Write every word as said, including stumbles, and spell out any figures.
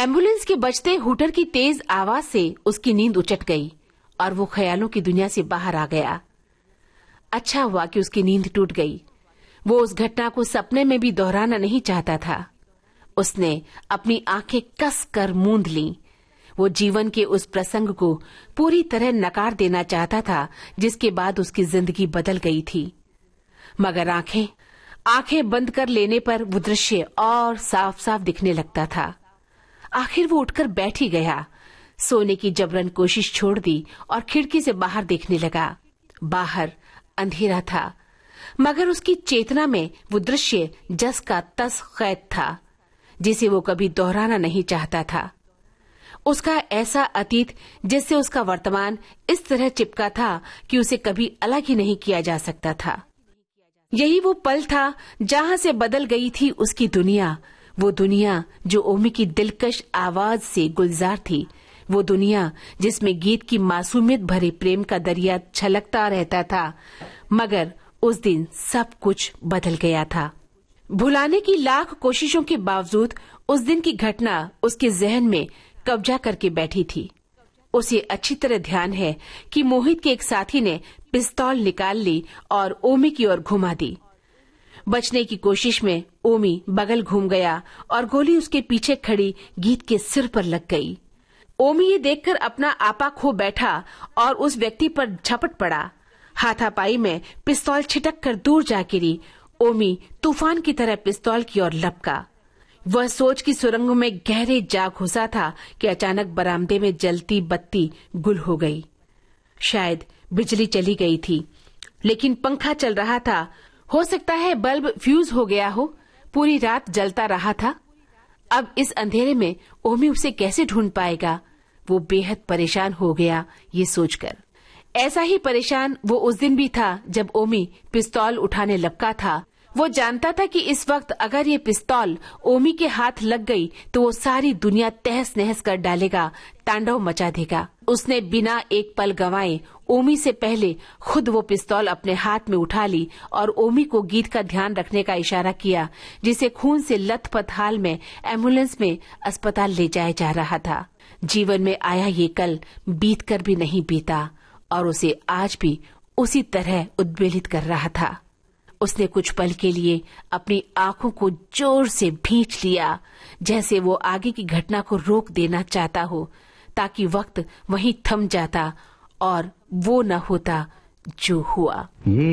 Ambulance के बजते hooter की तेज आवाज से उसकी नींद उचट गई और वो ख्यालों की दुनिया से बाहर आ गया। अच्छा हुआ कि उसकी नींद टूट गई। वो उस घटना को सपने में भी दोहराना नहीं चाहता था। उसने अपनी आंखें कस कर मूंद लीं। वो जीवन के उस प्रसंग को पूरी तरह नकार देना चाहता था जिसके बाद उसकी जिंदगी बदल गई थी। मगर आंखें आंखें बंद कर लेने पर वो दृश्य और साफ साफ दिखने लगता था। आखिर वो उठकर बैठ ही गया। सोने की जबरन कोशिश छोड़ दी और खिड़की से बाहर देखने लगा। बाहर अंधेरा था, मगर उसकी चेतना में वो दृश्य जस का तस कैद था जिसे वो कभी दोहराना नहीं चाहता था। उसका ऐसा अतीत जिससे उसका वर्तमान इस तरह चिपका था कि उसे कभी अलग ही नहीं किया जा सकता था। यही वो पल था जहां से बदल गई थी उसकी दुनिया। वो दुनिया जो ओमी की दिलकश आवाज से गुलजार थी। वो दुनिया जिसमें गीत की मासूमियत भरे प्रेम का दरिया छलकता रहता था। मगर उस दिन सब कुछ बदल गया था। भुलाने की लाख कोशिशों के बावजूद उस दिन की घटना उसके जहन में कब्जा करके बैठी थी। उसे अच्छी तरह ध्यान है कि मोहित के एक साथी ने पिस्तौल निकाल ली और ओमी की ओर घुमा दी। बचने की कोशिश में ओमी बगल घूम गया और गोली उसके पीछे खड़ी गीत के सिर पर लग गई। ओमी ये देखकर अपना आपा खो बैठा और उस व्यक्ति पर झपट पड़ा। हाथापाई में पिस्तौल छिटक कर दूर जा गिरी। ओमी तूफान की तरह पिस्तौल की ओर लपका। वह सोच की सुरंगों में गहरे जा घुसा था कि अचानक बरामदे में जलती बत्ती गुल हो गई। शायद बिजली चली गई थी, लेकिन पंखा चल रहा था। हो सकता है बल्ब फ्यूज हो गया हो। पूरी रात जलता रहा था। अब इस अंधेरे में ओमी उसे कैसे ढूंढ पाएगा? वो बेहद परेशान हो गया ये सोचकर। ऐसा ही परेशान वो उस दिन भी था जब ओमी पिस्तौल उठाने लपका था। वो जानता था कि इस वक्त अगर ये पिस्तौल ओमी के हाथ लग गई तो वो सारी दुनिया तहस नहस कर डालेगा, तांडव मचा देगा। उसने बिना एक पल गंवाए ओमी से पहले खुद वो पिस्तौल अपने हाथ में उठा ली और ओमी को गीत का ध्यान रखने का इशारा किया, जिसे खून से लथपथ हाल में एम्बुलेंस में अस्पताल ले जाया जा रहा था। जीवन में आया ये कल बीत कर भी नहीं बीता और उसे आज भी उसी तरह उद्वेलित कर रहा था। उसने कुछ पल के लिए अपनी आंखों को जोर से भींच लिया, जैसे वो आगे की घटना को रोक देना चाहता हो, ताकि वक्त वहीं थम जाता और वो न होता जो हुआ।